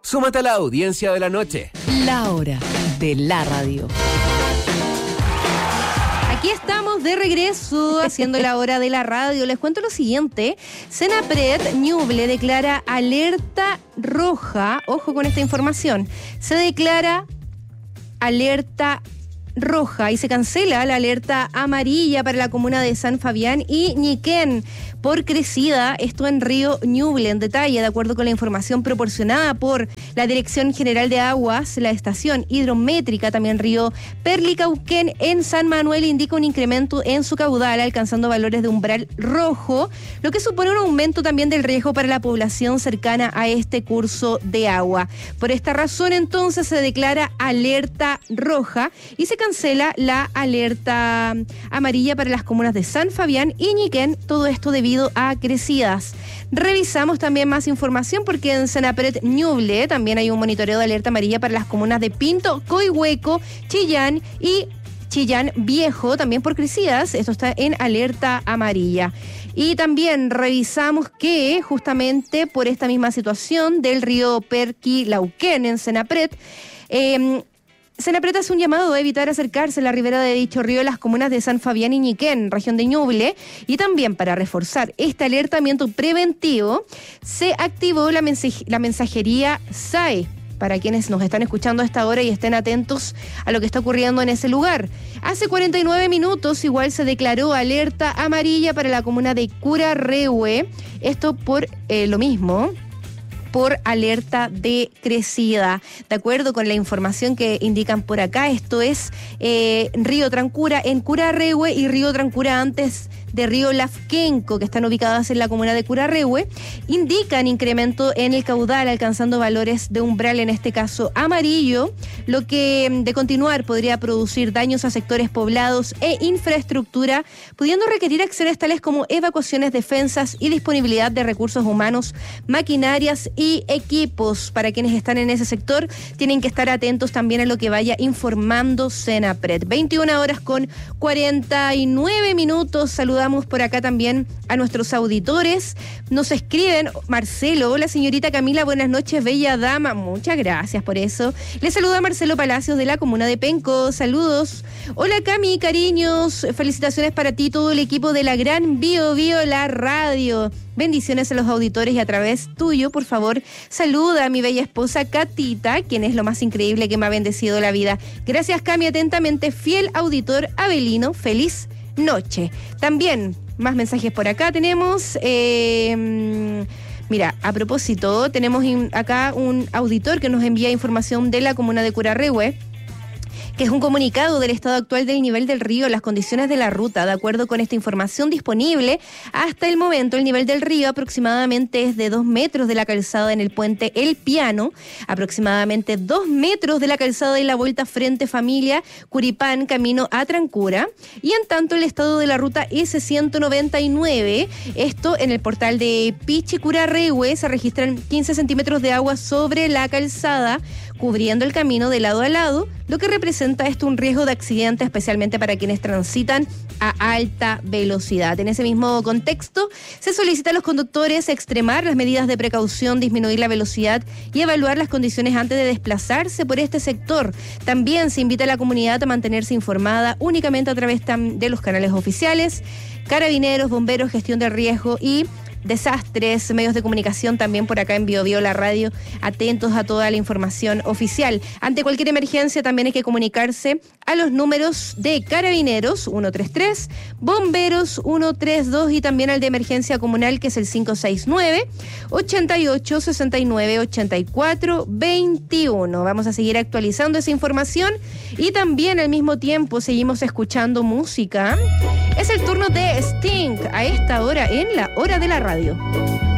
Súmate a la audiencia de la noche. La hora de la radio. Aquí estamos de regreso haciendo la hora de la radio. Les cuento lo siguiente. Senapred Ñuble declara alerta roja. Ojo con esta información. Se declara alerta roja y se cancela la alerta amarilla para la comuna de San Fabián y Ñiquén por crecida, esto en Río Ñuble. En detalle, de acuerdo con la información proporcionada por la Dirección General de Aguas, la estación hidrométrica, también Río Perlicauquén en San Manuel indica un incremento en su caudal, alcanzando valores de umbral rojo, lo que supone un aumento también del riesgo para la población cercana a este curso de agua. Por esta razón, entonces, se declara alerta roja y se cancela la alerta amarilla para las comunas de San Fabián y Ñiquén, todo esto debido a crecidas. Revisamos también más información porque en Senapred Ñuble también hay un monitoreo de alerta amarilla para las comunas de Pinto, Coihueco, Chillán y Chillán Viejo, también por crecidas. Esto está en alerta amarilla. Y también revisamos que justamente por esta misma situación del río Perquilauquén en Senapred, Senapred hace un llamado a evitar acercarse a la ribera de dicho río a las comunas de San Fabián y Ñiquén, región de Ñuble, y también para reforzar este alertamiento preventivo, se activó la mensajería SAE, para quienes nos están escuchando a esta hora y estén atentos a lo que está ocurriendo en ese lugar. Hace 49 minutos igual se declaró alerta amarilla para la comuna de Curarrehue, esto por lo mismo, por alerta de crecida. De acuerdo con la información que indican por acá, esto es Río Trancura en Curarrehue y Río Trancura antes de Río Lafkenco, que están ubicadas en la comuna de Curarrehue, indican incremento en el caudal, alcanzando valores de umbral, en este caso amarillo, lo que de continuar podría producir daños a sectores poblados e infraestructura, pudiendo requerir acciones tales como evacuaciones, defensas y disponibilidad de recursos humanos, maquinarias y equipos. Para quienes están en ese sector, tienen que estar atentos también a lo que vaya informando Senapred. 21 horas con 49 minutos. Saludamos por acá también a nuestros auditores. Nos escriben Marcelo: hola señorita Camila, buenas noches, bella dama. Muchas gracias por eso. Le saluda Marcelo Palacios de la comuna de Penco. Saludos. Hola Cami, cariños, felicitaciones para ti, todo el equipo de la gran Bio la radio. Bendiciones a los auditores y a través tuyo, por favor, saluda a mi bella esposa Catita, quien es lo más increíble que me ha bendecido la vida. Gracias, Cami, atentamente, fiel auditor Abelino. Feliz noche. También, más mensajes por acá tenemos. Mira, a propósito, tenemos acá un auditor que nos envía información de la comuna de Curarrehue, que es un comunicado del estado actual del nivel del río, las condiciones de la ruta. De acuerdo con esta información disponible, hasta el momento el nivel del río aproximadamente es de 2 metros de la calzada en el puente El Piano, aproximadamente 2 metros de la calzada de la Vuelta Frente Familia, Curipán, camino a Trancura, y en tanto el estado de la ruta S199, esto en el portal de Pichi Curarrehue, se registran 15 centímetros de agua sobre la calzada, cubriendo el camino de lado a lado, lo que representa esto un riesgo de accidente, especialmente para quienes transitan a alta velocidad. En ese mismo contexto, se solicita a los conductores extremar las medidas de precaución, disminuir la velocidad y evaluar las condiciones antes de desplazarse por este sector. También se invita a la comunidad a mantenerse informada únicamente a través de los canales oficiales, Carabineros, Bomberos, Gestión de Riesgo y Desastres, medios de comunicación también por acá en Bio la radio, atentos a toda la información oficial. Ante cualquier emergencia también hay que comunicarse a los números de Carabineros 133, Bomberos 132 y también al de emergencia comunal, que es el 569-8869-8421. Vamos a seguir actualizando esa información y también al mismo tiempo seguimos escuchando música. Es el turno de Sting a esta hora en la hora de la radio.